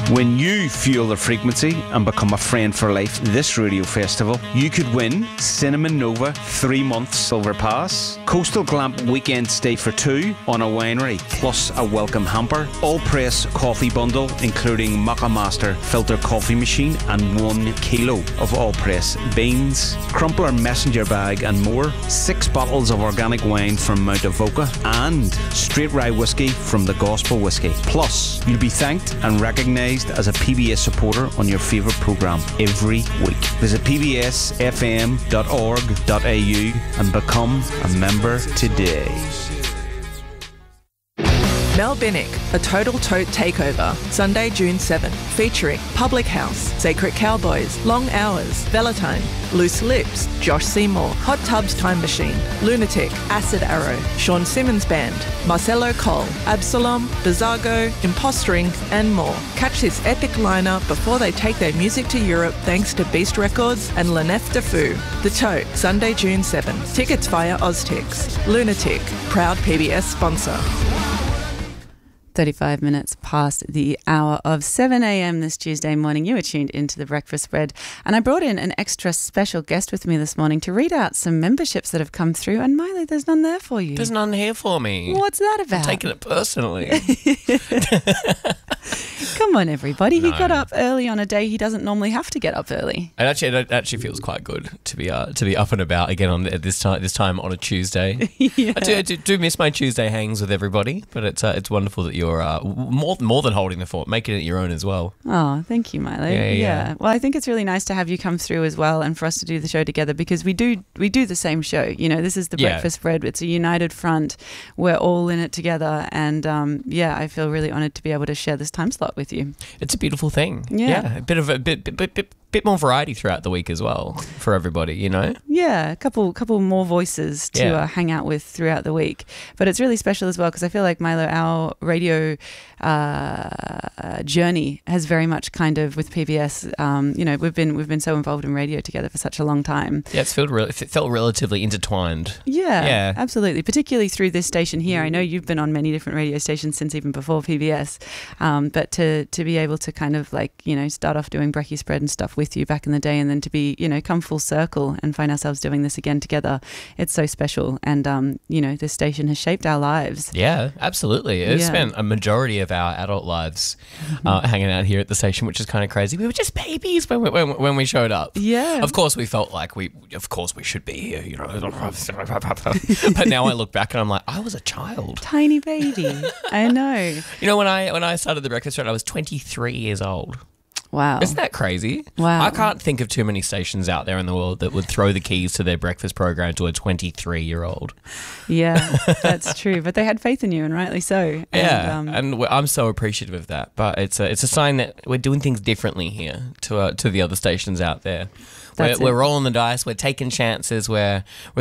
When you fuel the frequency and become a friend for life this radio festival, you could win Cinnamon Nova 3-month silver pass, Coastal Glamp weekend stay for 2 on a winery, plus a welcome hamper, all press coffee bundle including Maca Master filter coffee machine and 1 kilo of all press beans, crumpler messenger bag and more, 6 bottles of organic wine from Mount Avoca and straight rye whiskey from the Gospel Whiskey. Plus, you'll be thanked and recognised as a PBS supporter on your favourite programme every week. Visit pbsfm.org.au and become a member today. Mel Binnick, A Total Tote Takeover, Sunday, June 7, featuring Public House, Sacred Cowboys, Long Hours, Valentine, Loose Lips, Josh Seymour, Hot Tubs Time Machine, Lunatic, Acid Arrow, Sean Simmons Band, Marcelo Cole, Absalom, Bizargo, Impostering, and more. Catch this epic lineup before they take their music to Europe thanks to Beast Records and Lenef Defu. The Tote, Sunday, June 7. Tickets via Oztix. Lunatic, proud PBS sponsor. 35 minutes past the hour of 7 a.m. this Tuesday morning. You are tuned into The Breakfast Spread. And I brought in an extra special guest with me this morning to read out some memberships that have come through. And Milo, there's none there for you. There's none here for me. What's that about? I'm taking it personally. Come on, everybody. No. He got up early on a day he doesn't normally have to get up early. It actually feels quite good to be up and about again at this time on a Tuesday. Yeah. I do miss my Tuesday hangs with everybody, but it's wonderful that you're more than holding the fort, making it your own as well. Oh, thank you, Milo. Yeah. Well, I think it's really nice to have you come through as well, and for us to do the show together, because we do the same show. You know, this is the Breakfast Spread. It's a united front. We're all in it together, and I feel really honoured to be able to share this time slot with you. It's a beautiful thing. Yeah. A bit more variety throughout the week as well for everybody, you know? Yeah, a couple more voices to hang out with throughout the week. But it's really special as well because I feel like, Milo, our radio journey has very much kind of with PBS, we've been so involved in radio together for such a long time. Yeah, it felt relatively intertwined. Yeah, absolutely. Particularly through this station here. I know you've been on many different radio stations since even before PBS, but to be able to kind of start off doing Brekkie Spread and stuff with you back in the day, and then to be come full circle and find ourselves doing this again together, it's so special. And this station has shaped our lives. Yeah, absolutely. It's spent a majority of our adult lives hanging out here at the station, which is kind of crazy. We were just babies when we showed up. Yeah, of course we felt like we should be here, but now I look back and I'm like, I was a child, tiny baby. I know. When I started the Breakfast Spread, I was 23 years old. Wow. Isn't that crazy? Wow. I can't think of too many stations out there in the world that would throw the keys to their breakfast program to a 23-year-old. Yeah, that's true. But they had faith in you, and rightly so. And I'm so appreciative of that. But it's a sign that we're doing things differently here to the other stations out there. We're rolling the dice. We're taking chances. We're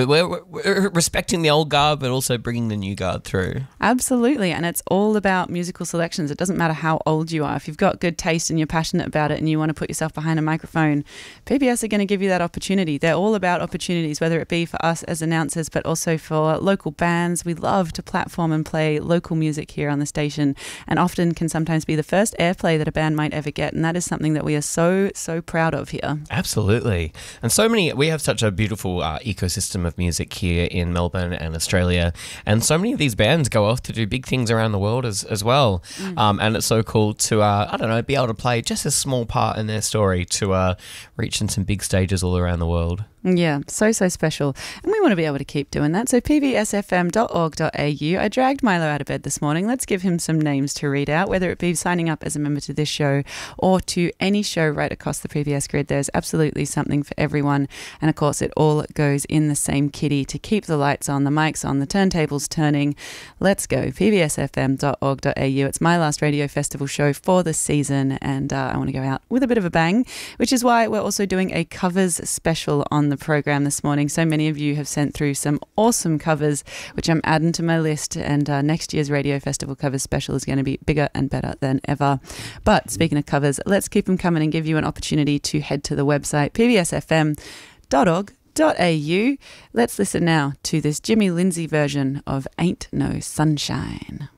respecting the old guard, but also bringing the new guard through. Absolutely, and it's all about musical selections. It doesn't matter how old you are. If you've got good taste and you're passionate about it and you want to put yourself behind a microphone, PBS are going to give you that opportunity. They're all about opportunities, whether it be for us as announcers, but also for local bands. We love to platform and play local music here on the station, and often can sometimes be the first airplay that a band might ever get, and that is something that we are so proud of here. Absolutely. And we have such a beautiful ecosystem of music here in Melbourne and Australia, and so many of these bands go off to do big things around the world as well. And it's so cool to be able to play just a small part in their story to reach in some big stages all around the world. Yeah, so special. And we want to be able to keep doing that. So pbsfm.org.au. I dragged Milo out of bed this morning. Let's give him some names to read out, whether it be signing up as a member to this show or to any show right across the PBS grid. There's absolutely something for everyone. And of course, it all goes in the same kitty to keep the lights on, the mics on, the turntables turning. Let's go. pbsfm.org.au. It's my last radio festival show for the season, and I want to go out with a bit of a bang, which is why we're also doing a covers special on the program this morning. So many of you have sent through some awesome covers, which I'm adding to my list, and next year's Radio Festival covers special is going to be bigger and better than ever. But speaking of covers, let's keep them coming and give you an opportunity to head to the website pbsfm.org.au. Let's listen now to this Jimmy Lindsay version of Ain't No Sunshine.